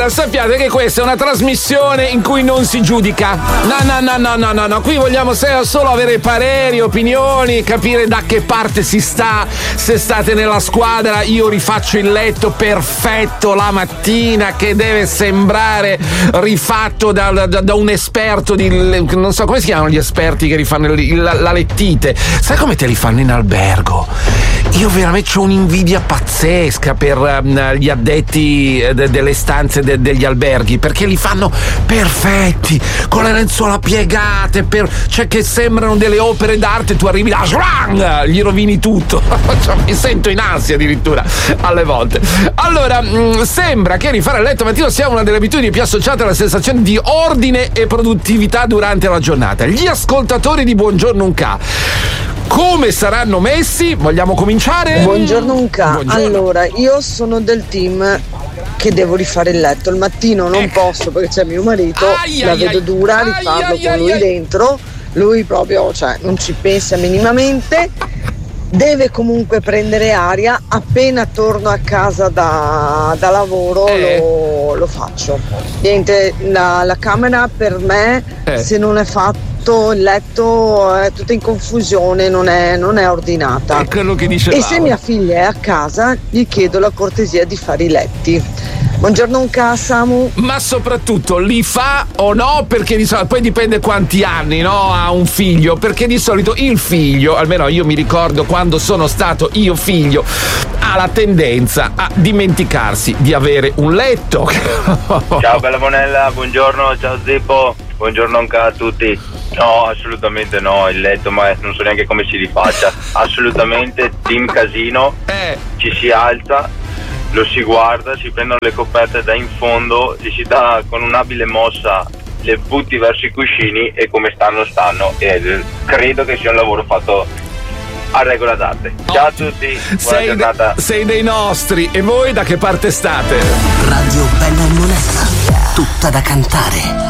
Allora, sappiate che questa è una trasmissione in cui non si giudica. No. Qui vogliamo solo avere pareri, opinioni, capire da che parte si sta. Se state nella squadra, io rifaccio il letto perfetto la mattina, che deve sembrare rifatto da un esperto di, non so come si chiamano gli esperti che rifanno la lettite. Sai come te li fanno in albergo? Io veramente ho un'invidia pazzesca per gli addetti delle stanze degli alberghi, perché li fanno perfetti, con le lenzuola piegate, cioè che sembrano delle opere d'arte. Tu arrivi là, gli rovini tutto. Cioè, mi sento in ansia addirittura alle volte. Allora, sembra che rifare il letto mattino sia una delle abitudini più associate alla sensazione di ordine e produttività durante la giornata. Gli ascoltatori di Buongiorno Unca come saranno messi? Vogliamo cominciare? Buongiorno Unca. Allora, io sono del team che devo rifare il letto il mattino, non posso perché c'è mio marito, la vedo dura, rifarlo con lui dentro, lui proprio, cioè, non ci pensa minimamente, deve comunque prendere aria, appena torno a casa da lavoro lo faccio. Niente, la camera per me, se non è fatto il letto è tutta in confusione, non è ordinata. È quello che dicevamo. E se mia figlia è a casa, gli chiedo la cortesia di fare i letti. Buongiorno Unca, Samu. Ma soprattutto li fa o no? Perché di solito poi dipende quanti anni, no, ha un figlio, perché di solito il figlio, almeno io mi ricordo quando sono stato io figlio, ha la tendenza a dimenticarsi di avere un letto. Ciao bella Bonella, buongiorno, ciao Zippo, buongiorno Unca a tutti. No, assolutamente no, il letto, ma non so neanche come si rifaccia. Assolutamente team casino, ci si alza, lo si guarda, si prendono le coperte da in fondo, gli si dà con un'abile mossa, le butti verso i cuscini e come stanno e credo che sia un lavoro fatto a regola d'arte. Ciao a tutti, buona giornata. Sei dei nostri, e voi da che parte state? Radio Bella e Monella, tutta da cantare.